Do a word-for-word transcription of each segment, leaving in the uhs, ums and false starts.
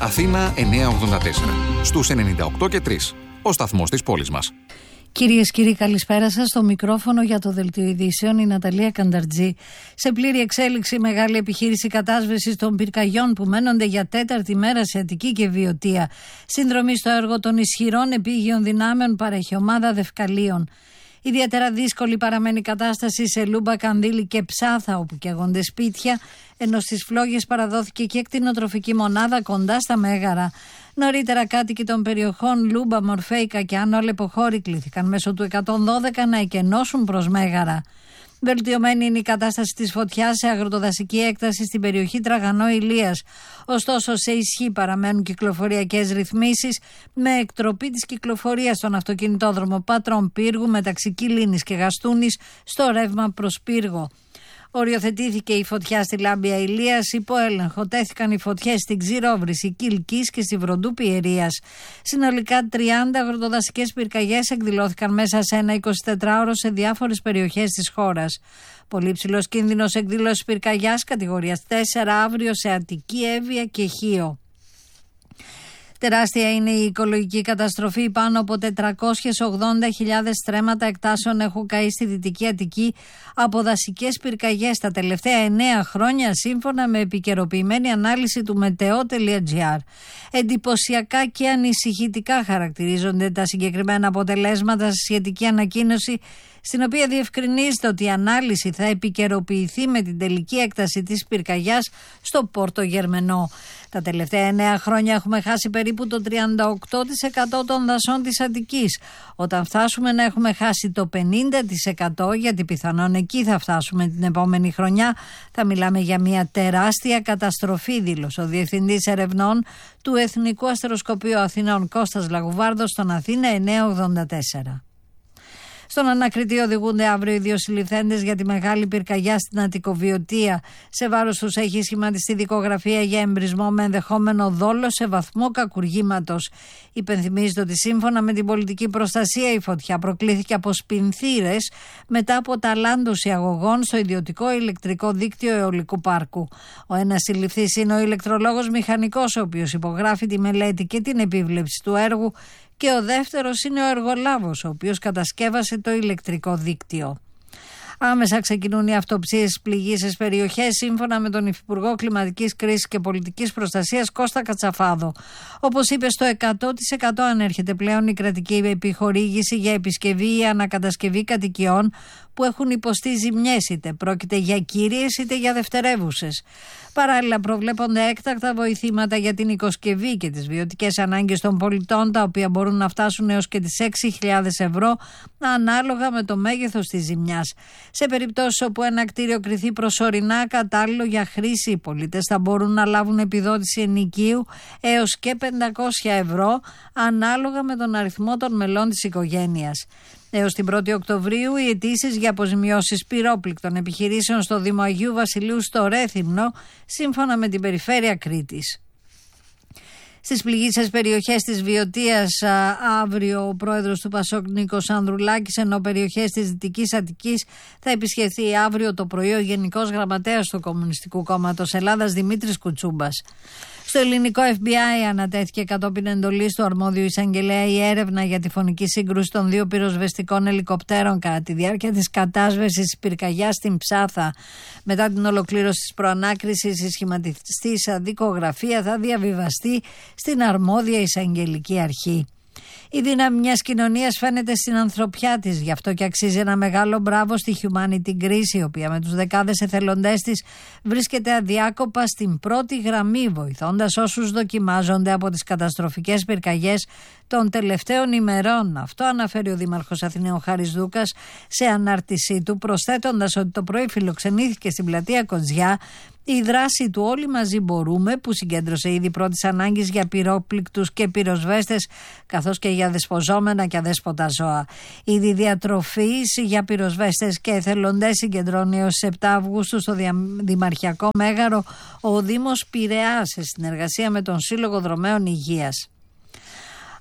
Αθήνα εννιακόσια ογδόντα τέσσερα. Στους ενενήντα οκτώ και τρία. Ο σταθμός της πόλης μας. Κυρίες και κύριοι, καλησπέρα σας. Στο μικρόφωνο για το Δελτίο Ειδήσεων η Ναταλία Κανταρτζή. Σε πλήρη εξέλιξη μεγάλη επιχείρηση κατάσβεσης των πυρκαγιών που μένονται για τέταρτη μέρα σε Αττική και Βιωτία. Συνδρομή στο έργο των ισχυρών επίγειων δυνάμεων παρέχει ομάδα Δευκαλίων. Ιδιαίτερα δύσκολη παραμένει η κατάσταση σε Λούμπα, Κανδύλη και Ψάθα, όπου καίγονται σπίτια, ενώ στις Φλόγες παραδόθηκε και κτηνοτροφική μονάδα κοντά στα Μέγαρα. Νωρίτερα, κάτοικοι των περιοχών Λούμπα, Μορφέικα και Άνω Αλεποχώρη κλήθηκαν μέσω του εκατόν δώδεκα να εκενώσουν προς Μέγαρα. Βελτιωμένη είναι η κατάσταση της φωτιάς σε αγροτοδασική έκταση στην περιοχή Τραγανό Ηλίας. Ωστόσο, σε ισχύ παραμένουν κυκλοφοριακές ρυθμίσεις με εκτροπή της κυκλοφορίας στον αυτοκινητόδρομο Πατρών Πύργου μεταξύ Κιλίνης και Γαστούνης στο ρεύμα προς Πύργο. Οριοθετήθηκε η φωτιά στη Λάμπια Ηλίας, υπό έλεγχο τέθηκαν οι φωτιές στην Ξηρόβρηση, Κιλκής και στη Βροντού Πιερίας. Συνολικά τριάντα αγροτοδασικές πυρκαγιές εκδηλώθηκαν μέσα σε ένα εικοσιτετράωρο σε διάφορες περιοχές της χώρας. Πολύ ψηλός κίνδυνος εκδήλωσης πυρκαγιάς κατηγορίας τέσσερα αύριο σε Αττική, Εύβοια και Χίο. Τεράστια είναι η οικολογική καταστροφή. Πάνω από τετρακόσιες ογδόντα χιλιάδες στρέμματα εκτάσεων έχουν καεί στη Δυτική Αττική από δασικές πυρκαγιές τα τελευταία εννέα χρόνια, σύμφωνα με επικαιροποιημένη ανάλυση του μετεό.gr. Εντυπωσιακά και ανησυχητικά χαρακτηρίζονται τα συγκεκριμένα αποτελέσματα στη σχετική ανακοίνωση, στην οποία διευκρινίζεται ότι η ανάλυση θα επικαιροποιηθεί με την τελική έκταση της πυρκαγιάς στο Πόρτο Γερμενό. Τα τελευταία εννέα χρόνια έχουμε χάσει περίπου το τριάντα οκτώ τοις εκατό των δασών της Αττικής. Όταν φτάσουμε να έχουμε χάσει το πενήντα τοις εκατό, γιατί πιθανόν εκεί θα φτάσουμε την επόμενη χρονιά, θα μιλάμε για μια τεράστια καταστροφή, δήλωσε ο Διευθυντής Ερευνών του Εθνικού Αστεροσκοπείου Αθηνών Κώστας Λαγουβάρδος στον Αθήνα εννιακόσια ογδόντα τέσσερα. Στον ανακριτή οδηγούνται αύριο οι δύο συλληφθέντες για τη μεγάλη πυρκαγιά στην Αττικοβιωτία. Σε βάρος τους έχει σχηματιστεί δικογραφία για εμπρισμό με ενδεχόμενο δόλο σε βαθμό κακουργήματος. Υπενθυμίζεται ότι σύμφωνα με την πολιτική προστασία η φωτιά προκλήθηκε από σπινθήρες μετά από ταλάντωση αγωγών στο ιδιωτικό ηλεκτρικό δίκτυο αιωλικού πάρκου. Ο ένας συλληφθής είναι ο ηλεκτρολόγος μηχανικός, ο οποίος υπογράφει τη μελέτη και την επίβλεψη του έργου, και ο δεύτερος είναι ο εργολάβος, ο οποίος κατασκεύασε το ηλεκτρικό δίκτυο. Άμεσα ξεκινούν οι αυτοψίες στις πληγείσες περιοχές, σύμφωνα με τον Υφυπουργό Κλιματικής Κρίσης και Πολιτικής Προστασίας Κώστα Κατσαφάδο. Όπως είπε, στο εκατό τοις εκατό ανέρχεται πλέον η κρατική επιχορήγηση για επισκευή ή ανακατασκευή κατοικιών που έχουν υποστεί ζημιές, είτε πρόκειται για κύριες είτε για δευτερεύουσες. Παράλληλα, προβλέπονται έκτακτα βοηθήματα για την οικοσκευή και τις βιωτικές ανάγκες των πολιτών, τα οποία μπορούν να φτάσουν έως και τις έξι χιλιάδες ευρώ, ανάλογα με το μέγεθος της ζημιάς. Σε περιπτώσεις όπου ένα κτίριο κριθεί προσωρινά κατάλληλο για χρήση, οι πολίτες θα μπορούν να λάβουν επιδότηση ενοικίου έως και πεντακόσια ευρώ, ανάλογα με τον αριθμό των μελών της οικογένειας. Έως την πρώτη Οκτωβρίου οι αιτήσεις για αποζημιώσεις πυρόπληκτων επιχειρήσεων στο Δήμο Αγίου Βασιλείου στο Ρέθυμνο, σύμφωνα με την Περιφέρεια Κρήτης. Στις πληγείσες περιοχές της Βιωτίας αύριο ο πρόεδρος του Πασόκ Νίκος Ανδρουλάκης, ενώ περιοχές της Δυτικής Αττικής θα επισκεφθεί αύριο το πρωί ο Γενικός Γραμματέας του Κομμουνιστικού Κόμματος Ελλάδας Δημήτρης Κουτσούμπας. Στο ελληνικό εφ μπι άι ανατέθηκε κατόπιν εντολής του αρμόδιου εισαγγελέα η έρευνα για τη φωνική σύγκρουση των δύο πυροσβεστικών ελικοπτέρων κατά τη διάρκεια της κατάσβεσης της πυρκαγιάς στην Ψάθα. Μετά την ολοκλήρωση της προανάκρισης, η σχηματιστήσα δικογραφία θα διαβιβαστεί στην αρμόδια εισαγγελική αρχή. Η δύναμη μιας κοινωνίας φαίνεται στην ανθρωπιά της, γι' αυτό και αξίζει ένα μεγάλο μπράβο στη Humanity Greece, η οποία με τους δεκάδες εθελοντές της βρίσκεται αδιάκοπα στην πρώτη γραμμή, βοηθώντας όσους δοκιμάζονται από τις καταστροφικές πυρκαγιές των τελευταίων ημερών. Αυτό αναφέρει ο Δήμαρχος Αθηναίων Χάρης Δούκας σε ανάρτησή του, προσθέτοντας ότι το πρωί φιλοξενήθηκε στην πλατεία Κοντζιά η δράση του «Όλοι μαζί μπορούμε», που συγκέντρωσε ήδη πρώτης ανάγκης για πυρόπληκτους και πυροσβέστες, καθώς και για δεσποζόμενα και αδέσποτα ζώα. Ήδη διατροφής για πυροσβέστες και εθελοντές συγκεντρώνει έως επτά Αυγούστου στο Δημαρχιακό Μέγαρο ο Δήμος Πειραιάς, σε συνεργασία με τον Σύλλογο Δρομέων Υγείας.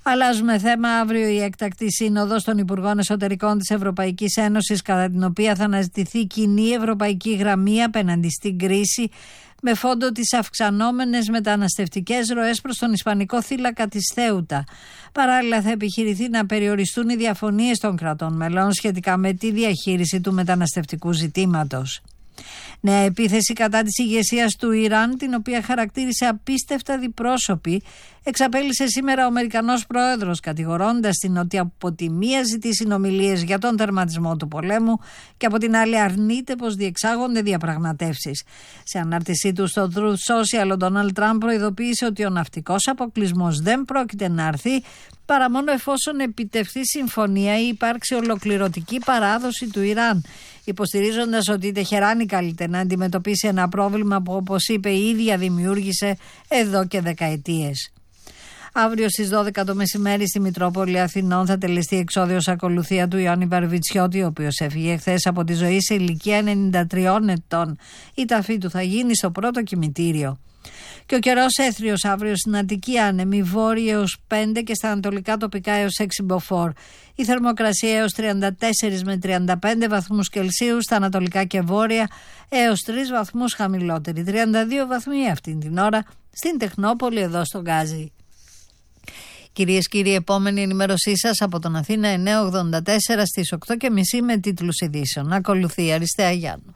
Αλλάζουμε θέμα. Αύριο η έκτακτη σύνοδος των Υπουργών Εσωτερικών της Ευρωπαϊκής Ένωσης, κατά την οποία θα αναζητηθεί κοινή ευρωπαϊκή γραμμή απέναντι στην κρίση, με φόντο τις αυξανόμενες μεταναστευτικές ροές προς τον ισπανικό θύλακα της Θέουτα. Παράλληλα, θα επιχειρηθεί να περιοριστούν οι διαφωνίες των κρατών μελών σχετικά με τη διαχείριση του μεταναστευτικού ζητήματος. Νέα επίθεση κατά της ηγεσίας του Ιράν, την οποία χαρακτήρισε απίστευτα διπρόσωπη, εξαπέλυσε σήμερα ο Αμερικανός πρόεδρος, κατηγορώντας την ότι από τη μία ζητεί συνομιλίες για τον τερματισμό του πολέμου και από την άλλη αρνείται πως διεξάγονται διαπραγματεύσεις. Σε ανάρτησή του στο Truth Social, ο Ντόναλντ Τραμπ προειδοποίησε ότι ο ναυτικός αποκλεισμός δεν πρόκειται να έρθει παρά μόνο εφόσον επιτευχθεί συμφωνία ή υπάρξει ολοκληρωτική παράδοση του Ιράν, υποστηρίζοντας ότι η Τεχεράνη καλείται να αντιμετωπίσει ένα πρόβλημα που, όπως είπε, η ίδια δημιούργησε εδώ και δεκαετίες. Αύριο στις δώδεκα το μεσημέρι στη Μητρόπολη Αθηνών θα τελεστεί εξώδιος ακολουθία του Ιωάννη Βαρβιτσιώτη, ο οποίος έφυγε χθες από τη ζωή σε ηλικία ενενήντα τριών ετών. Η ταφή του θα γίνει στο πρώτο κημητήριο. Και ο καιρός έθριος αύριο στην Αττική, άνεμη βόρεια έως πέντε και στα ανατολικά τοπικά έως έξι μποφόρ. Η θερμοκρασία έως τριάντα τέσσερα με τριάντα πέντε βαθμούς Κελσίου, στα ανατολικά και βόρεια έως τρεις βαθμούς χαμηλότερη. τριάντα δύο βαθμοί αυτή την ώρα στην Τεχνόπολη, εδώ στο Γκάζι. Κυρίες και κύριοι, επόμενη ενημέρωσή σας από τον Αθήνα εννιακόσια ογδόντα τέσσερα στις οκτώ και μισή με τίτλους ειδήσεων. Ακολουθεί η Αριστεία Γιάννου.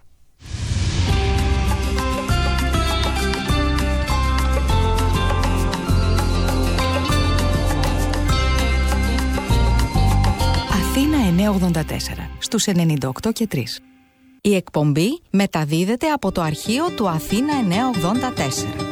Αθήνα εννιακόσια ογδόντα τέσσερα στους ενενήντα οκτώ και τρία. Η εκπομπή μεταδίδεται από το αρχείο του Αθήνα εννιακόσια ογδόντα τέσσερα.